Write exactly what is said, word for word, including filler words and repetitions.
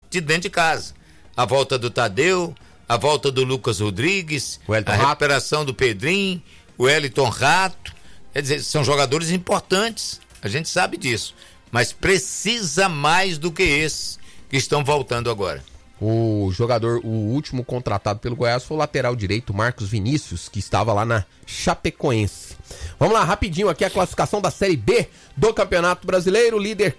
de dentro de casa. A volta do Tadeu, a volta do Lucas Rodrigues, a Rato. recuperação do Pedrinho, o Wellington Rato. Quer dizer, são jogadores importantes, a gente sabe disso. Mas precisa mais do que esses que estão voltando agora. O jogador, o último contratado pelo Goiás foi o lateral direito Marcos Vinícius, que estava lá na Chapecoense. Vamos lá, rapidinho aqui a classificação da Série B do Campeonato Brasileiro. O líder